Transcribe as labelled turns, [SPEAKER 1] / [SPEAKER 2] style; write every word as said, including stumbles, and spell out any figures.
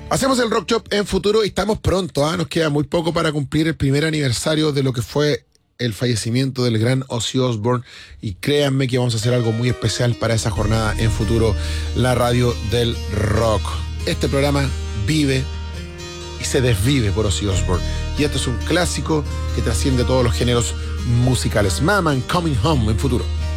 [SPEAKER 1] Hacemos el Rock Shop en Futuro y estamos pronto, ¿eh? Nos queda muy poco para cumplir el primer aniversario de lo que fue el fallecimiento del gran Ozzy Osbourne, y créanme que vamos a hacer algo muy especial para esa jornada en Futuro, la radio del rock. Este programa vive y se desvive por Ozzy Osbourne, y esto es un clásico que trasciende todos los géneros musicales. Mama and Coming Home en Futuro.